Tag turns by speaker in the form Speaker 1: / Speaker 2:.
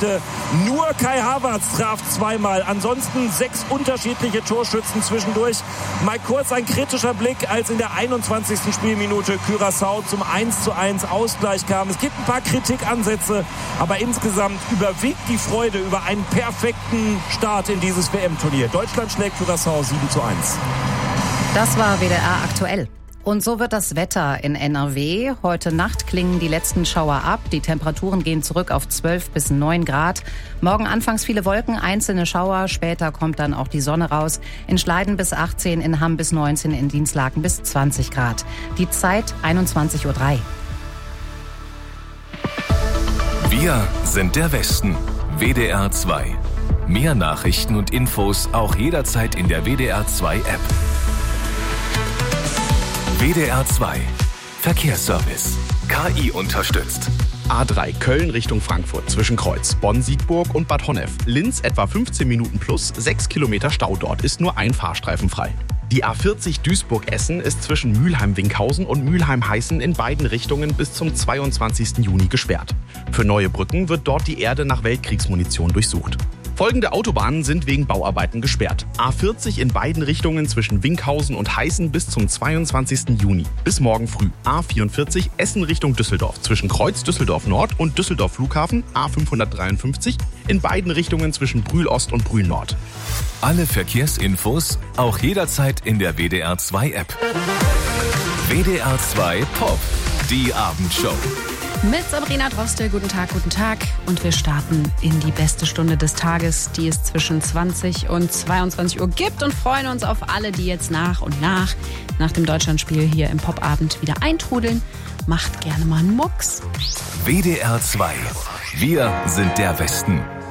Speaker 1: Geschichte. Nur Kai Havertz traf zweimal. Ansonsten 6 unterschiedliche Torschützen zwischendurch. Mal kurz ein kritischer Blick, als in der 21. Spielminute Curaçao zum 1:1 Ausgleich kam. Es gibt ein paar Kritikansätze, aber insgesamt überwiegt die Freude über einen perfekten Start in dieses WM-Turnier. Deutschland schlägt Curaçao 7:1.
Speaker 2: Das war WDR aktuell. Und so wird das Wetter in NRW. Heute Nacht klingen die letzten Schauer ab. Die Temperaturen gehen zurück auf 12 bis 9 Grad. Morgen anfangs viele Wolken, einzelne Schauer. Später kommt dann auch die Sonne raus. In Schleiden bis 18, in Hamm bis 19, in Dinslaken bis 20 Grad. Die Zeit 21:03 Uhr.
Speaker 3: Wir sind der Westen. WDR 2. Mehr Nachrichten und Infos auch jederzeit in der WDR 2 App. WDR 2. Verkehrsservice. KI unterstützt.
Speaker 4: A3 Köln Richtung Frankfurt zwischen Kreuz, Bonn-Siegburg und Bad Honnef. Linz etwa 15 Minuten plus, 6 Kilometer Stau dort, ist nur ein Fahrstreifen frei. Die A40 Duisburg-Essen ist zwischen Mülheim-Winkhausen und Mülheim-Heißen in beiden Richtungen bis zum 22. Juni gesperrt. Für neue Brücken wird dort die Erde nach Weltkriegsmunition durchsucht. Folgende Autobahnen sind wegen Bauarbeiten gesperrt. A40 in beiden Richtungen zwischen Winkhausen und Heißen bis zum 22. Juni. Bis morgen früh. A44 Essen Richtung Düsseldorf zwischen Kreuz Düsseldorf Nord und Düsseldorf Flughafen. A553 in beiden Richtungen zwischen Brühl Ost und Brühl Nord.
Speaker 3: Alle Verkehrsinfos auch jederzeit in der WDR 2 App. WDR 2 Pop. Die Abendshow.
Speaker 5: Mit Sabrina Droste, guten Tag. Und wir starten in die beste Stunde des Tages, die es zwischen 20 und 22 Uhr gibt und freuen uns auf alle, die jetzt nach und nach dem Deutschlandspiel hier im Popabend wieder eintrudeln. Macht gerne mal einen Mucks.
Speaker 3: WDR 2. Wir sind der Westen.